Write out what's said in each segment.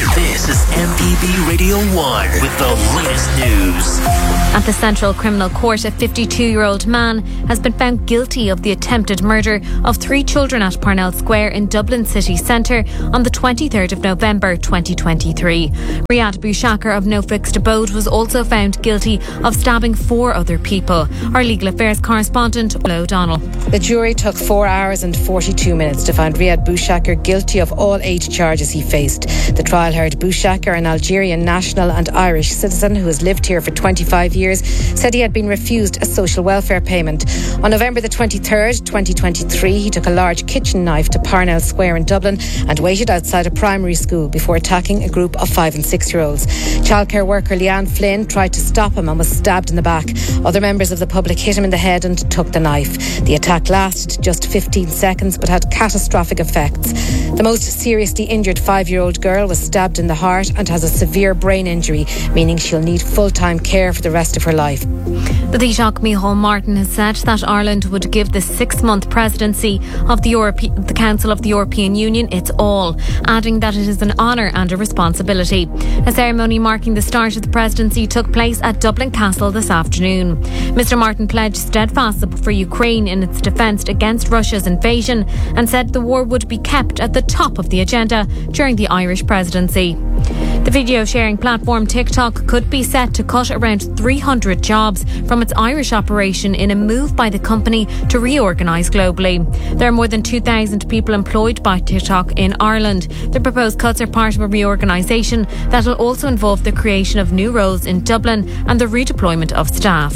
This is MPB Radio 1 with the latest news. At the Central Criminal Court, a 52-year-old man has been found guilty of the attempted murder of 3 children at Parnell Square in Dublin city centre on the 23rd of November 2023. Riyad Boushakar of No Fixed Abode was also found guilty of stabbing 4 other people. Our legal affairs correspondent, Will O'Donnell. The jury took 4 hours and 42 minutes to find Riyad Boushakar guilty of all 8 charges he faced. The trial heard Boushakar, an Algerian national and Irish citizen who has lived here for 25 years, said he had been refused a social welfare payment. On November the 23rd, 2023, he took a large kitchen knife to Parnell Square in Dublin and waited outside a primary school before attacking a group of 5 and 6-year-olds. Childcare worker Leanne Flynn tried to stop him and was stabbed in the back. Other members of the public hit him in the head and took the knife. The attack lasted just 15 seconds but had catastrophic effects. The most seriously injured 5-year-old girl was stabbed in the heart and has a severe brain injury, meaning she'll need full-time care for the rest of her life. The Taoiseach Micheál Martin has said that Ireland would give the 6-month presidency of the Council of the European Union its all, adding that it is an honour and a responsibility. A ceremony marking the start of the presidency took place at Dublin Castle this afternoon. Mr Martin pledged steadfast support for Ukraine in its defence against Russia's invasion and said the war would be kept at the top of the agenda during the Irish presidency. The video sharing platform TikTok could be set to cut around 300 jobs from its Irish operation in a move by the company to reorganise globally. There are more than 2,000 people employed by TikTok in Ireland. The proposed cuts are part of a reorganisation that will also involve the creation of new roles in Dublin and the redeployment of staff.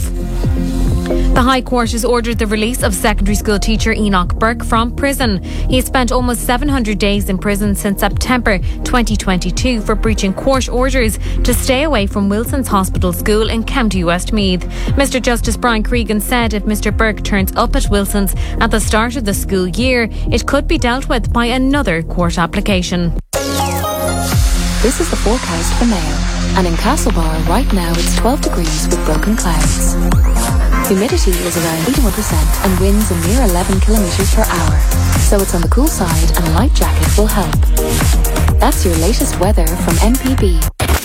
The High Court has ordered the release of secondary school teacher Enoch Burke from prison. He has spent almost 700 days in prison since September 2022 for breaching court orders to stay away from Wilson's Hospital School in County Westmeath. Mr Justice Brian Cregan said if Mr Burke turns up at Wilson's at the start of the school year, it could be dealt with by another court application. This is the forecast for Mayo. And in Castlebar right now it's 12 degrees with broken clouds. Humidity is around 81% and winds a mere 11 kilometres per hour. So it's on the cool side and a light jacket will help. That's your latest weather from MPB.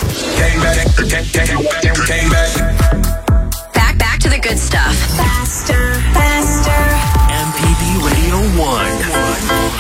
Back to the good stuff. MPB Radio 1.